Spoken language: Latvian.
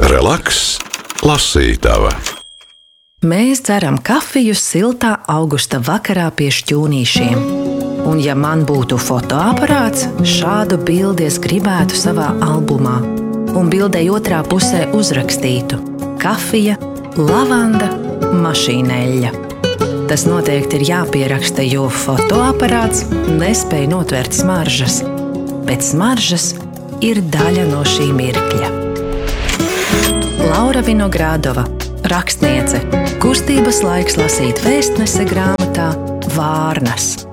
Relaks, lasītava. Mēs dzeram kafiju siltā augusta vakarā pie šķūnīšiem. Un ja man būtu fotoaparāts, šādu bildi es gribētu savā albumā. Un bildei otrā pusē uzrakstītu: kafija, lavanda, mašīneļa. Tas noteikti ir jāpieraksta, jo fotoaparāts nespēj notvert smaržas. Bet smaržas ir daļa no šī mirkļa. Laura Vinogradova, rakstniece, kustības laiks lasīt vēstnese grāmatā Vārnas.